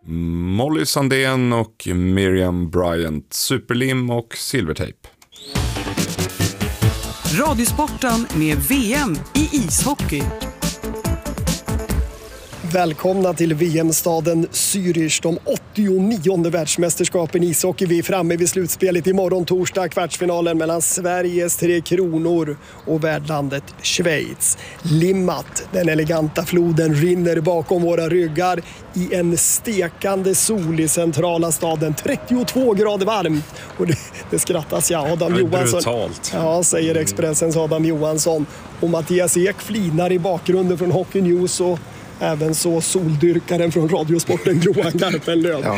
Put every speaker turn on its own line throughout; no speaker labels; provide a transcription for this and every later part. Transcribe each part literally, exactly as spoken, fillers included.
Molly Sandén och Miriam Bryant, Superlim och Silvertape.
Radiosporten med V M i ishockey.
Välkomna till V M-staden Zürich, de åttionionde världsmästerskapen i ishockey. Vi är framme vid slutspelet imorgon torsdag, kvartsfinalen mellan Sveriges Tre Kronor och värdlandet Schweiz. Limmat, den eleganta floden, rinner bakom våra ryggar i en stekande sol i centrala staden. trettiotvå grader varmt. Och det, det skrattas ja, Adam Johansson.
Brutalt.
Ja, säger Expressens Adam Johansson. Och Mattias Ek flinar i bakgrunden från Hockey News och även så soldyrkaren från Radiosporten Johan Garpenlöv. Ja.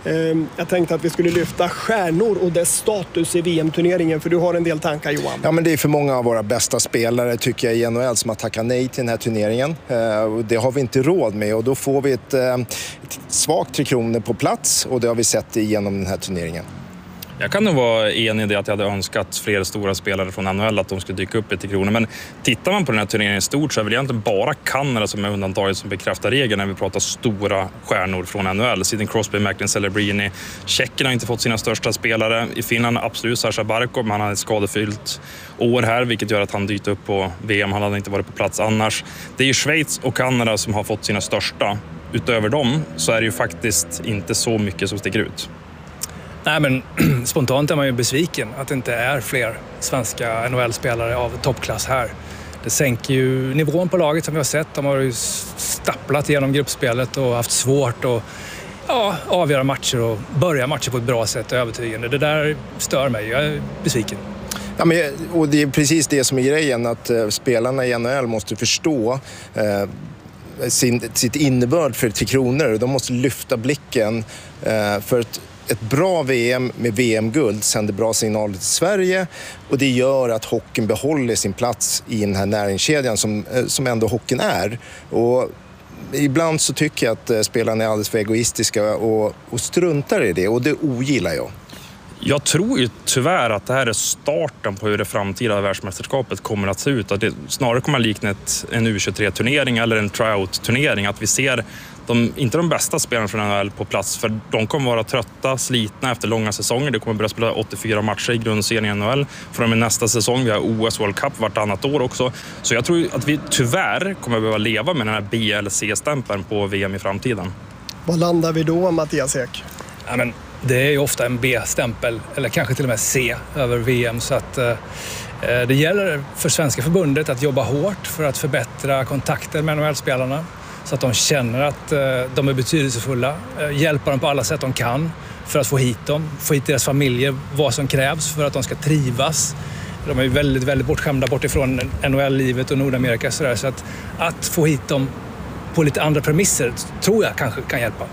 Jag tänkte att vi skulle lyfta stjärnor och dess status i V M-turneringen, för du har en del tankar, Johan.
Ja, men det är för många av våra bästa spelare tycker jag i N H L som har tackat nej till den här turneringen. Det har vi inte råd med och då får vi ett, ett svagt Tre Kronor på plats och det har vi sett igenom den här turneringen.
Jag kan nog vara enig i det att jag hade önskat fler stora spelare från N H L att de skulle dyka upp i Tre Kronor. Men tittar man på den här turneringen i stort så är väl egentligen bara Kanada som är undantaget som bekräftar regeln när vi pratar stora stjärnor från N H L. Sidney Crosby, Macklin Celebrini. Tjeckien har inte fått sina största spelare. I Finland absolut Sasha Barkov, men han har ett skadefyllt år här vilket gör att han dyker upp på V M. Han hade inte varit på plats annars. Det är ju Schweiz och Kanada som har fått sina största. Utöver dem så är det ju faktiskt inte så mycket som sticker ut.
Nej, men spontant är man ju besviken att det inte är fler svenska N H L-spelare av toppklass här. Det sänker ju nivån på laget som vi har sett. De har ju stapplat genom gruppspelet och haft svårt att ja, avgöra matcher och börja matcher på ett bra sätt och övertygande. Det där stör mig. Jag är besviken.
Ja, men, och det är precis det som är grejen, att uh, spelarna i N H L måste förstå uh, sin, sitt innebörd för Tre Kronor. De måste lyfta blicken uh, för ett Ett bra V M med V M-guld sänder bra signaler till Sverige och det gör att hockeyn behåller sin plats i den här näringskedjan som, som ändå hockeyn är. Och ibland så tycker jag att spelarna är alldeles för egoistiska och, och struntar i det och det ogillar jag.
Jag tror ju tyvärr att det här är starten på hur det framtida världsmästerskapet kommer att se ut. Att det snarare kommer att likna ett, en U tjugotre-turnering eller en tryout-turnering. Att vi ser de, inte de bästa spelarna från N H L på plats, för de kommer vara trötta, slitna efter långa säsonger. Det kommer börja spela åttiofyra matcher i grundserien i N H L från och med nästa säsong. Vi har O S World Cup vartannat år också. Så jag tror att vi tyvärr kommer att behöva leva med den här B L C-stämpeln på V M i framtiden.
Vad landar vi då, Mattias Ek?
Ja, men det är ju ofta en B-stämpel eller kanske till och med C över V M, så att eh, det gäller för Svenska förbundet att jobba hårt för att förbättra kontakten med N H L-spelarna så att de känner att eh, de är betydelsefulla, eh, hjälpa dem på alla sätt de kan för att få hit dem, få hit deras familjer, vad som krävs för att de ska trivas. De är ju väldigt, väldigt bortskämda bort ifrån N H L-livet och Nordamerika så, där, så att, att få hit dem på lite andra premisser tror jag kanske kan hjälpa.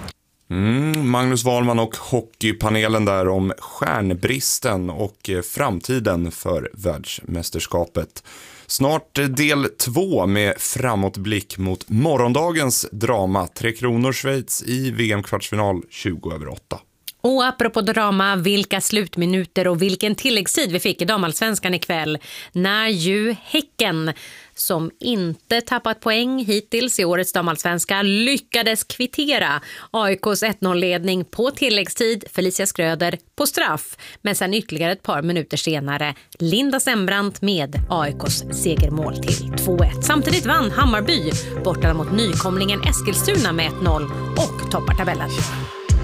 Mm, Magnus Wahlman och hockeypanelen där om stjärnbristen och framtiden för världsmästerskapet. Snart del två med framåtblick mot morgondagens drama. Tre Kronor Schweiz i V M-kvartsfinal tjugo över åtta.
Och apropå drama, vilka slutminuter och vilken tilläggstid vi fick i damallsvenskan ikväll. När ju Häcken, som inte tappat poäng hittills i årets damallsvenska, lyckades kvittera A I K:s ett noll-ledning på tilläggstid, Felicia Skröder på straff. Men sen ytterligare ett par minuter senare Linda Sembrant med A I K:s segermål till två ett. Samtidigt vann Hammarby borta mot nykomlingen Eskilstuna med ett noll och toppar tabellen.